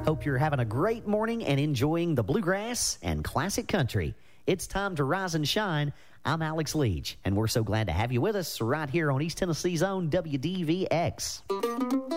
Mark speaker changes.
Speaker 1: Hope you're having a great morning and enjoying the bluegrass and classic country. It's time to rise and shine. I'm Alex Leach, and we're so glad to have you with us right here on East Tennessee's own WDVX.